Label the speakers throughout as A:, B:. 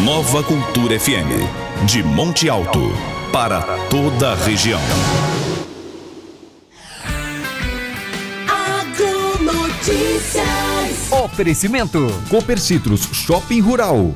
A: Nova Cultura FM, de Monte Alto, para toda a região.
B: Agronotícias.
C: Oferecimento Cooper Citrus Shopping Rural.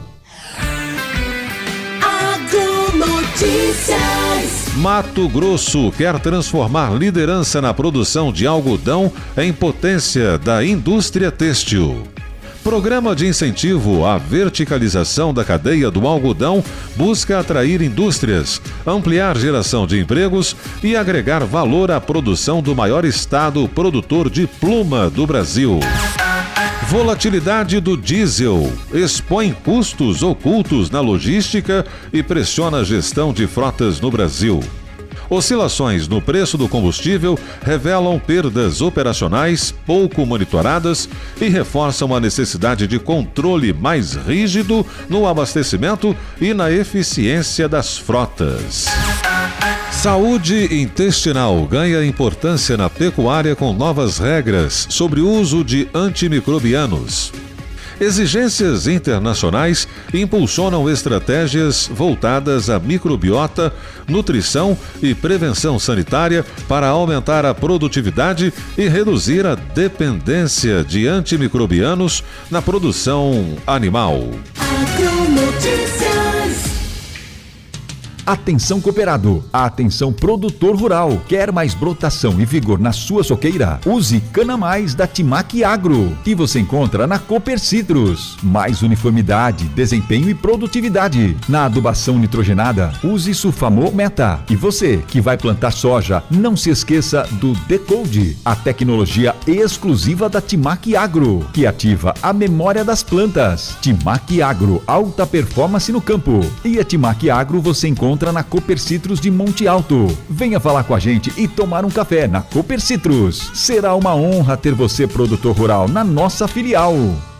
B: Agronotícias.
D: Mato Grosso quer transformar liderança na produção de algodão em potência da indústria têxtil. Programa de incentivo à verticalização da cadeia do algodão busca atrair indústrias, ampliar geração de empregos e agregar valor à produção do maior estado produtor de pluma do Brasil. Volatilidade do diesel expõe custos ocultos na logística e pressiona a gestão de frotas no Brasil. Oscilações no preço do combustível revelam perdas operacionais pouco monitoradas e reforçam a necessidade de controle mais rígido no abastecimento e na eficiência das frotas. Saúde intestinal ganha importância na pecuária com novas regras sobre o uso de antimicrobianos. Exigências internacionais impulsionam estratégias voltadas à microbiota, nutrição e prevenção sanitária para aumentar a produtividade e reduzir a dependência de antimicrobianos na produção animal.
C: Atenção cooperado, atenção produtor rural. Quer mais brotação e vigor na sua soqueira? Use Cana Mais da Timac Agro, que você encontra na Cooper Citrus. Mais uniformidade, desempenho e produtividade. Na adubação nitrogenada, use Sulfamol Meta. E você que vai plantar soja, não se esqueça do Decode, a tecnologia exclusiva da Timac Agro, que ativa a memória das plantas. Timac Agro, alta performance no campo. E a Timac Agro você encontra na Cooper Citrus de Monte Alto. Venha falar com a gente e tomar um café na Cooper Citrus. Será uma honra ter você, produtor rural, na nossa filial.